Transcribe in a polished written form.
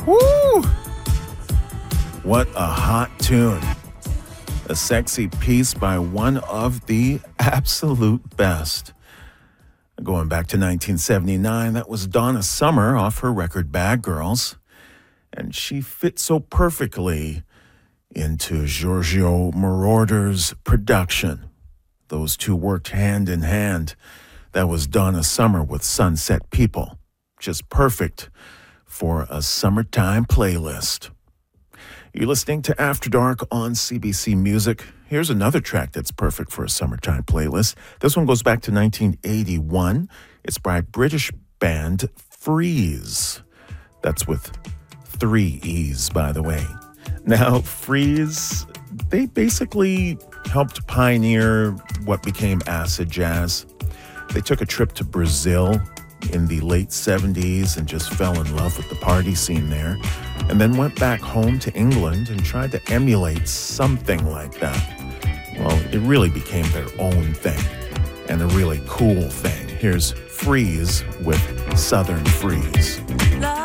Woo! What a hot tune. A sexy piece by one of the absolute best. Going back to 1979, that was Donna Summer off her record Bad Girls. And she fit so perfectly into Giorgio Moroder's production. Those two worked hand in hand. That was Donna Summer with Sunset People. Just perfect for a summertime playlist. You're listening to After Dark on CBC Music. Here's another track that's perfect for a summertime playlist. This one goes back to 1981. It's by British band Freeze. That's with 3 E's, by the way. Now, Freeze, they basically helped pioneer what became acid jazz. They took a trip to Brazil in the late 70s and just fell in love with the party scene there, and then went back home to England and tried to emulate something like that. Well, it really became their own thing, and a really cool thing. Here's Freeze with Southern Freeze.